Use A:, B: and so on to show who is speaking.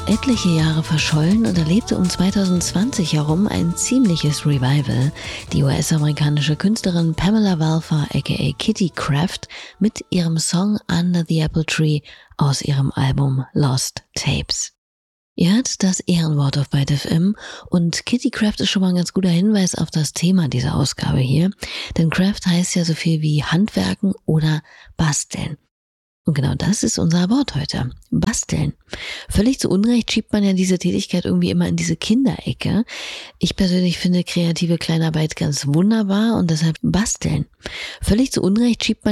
A: etliche Jahre verschollen und erlebte um 2020 herum ein ziemliches Revival. Die US-amerikanische Künstlerin Pamela Valfer aka Kitty Kraft mit ihrem Song Under the Apple Tree aus ihrem Album Lost Tapes. Ihr hört das Ehrenwort auf Byte FM und Kitty Kraft ist schon mal ein ganz guter Hinweis auf das Thema dieser Ausgabe hier, denn Craft heißt ja so viel wie Handwerken oder Basteln. Und genau das ist unser Wort heute. Basteln. Völlig zu Unrecht schiebt man ja diese Tätigkeit irgendwie immer in diese Kinderecke. Ich persönlich finde kreative Kleinarbeit ganz wunderbar und deshalb basteln. Völlig zu Unrecht schiebt man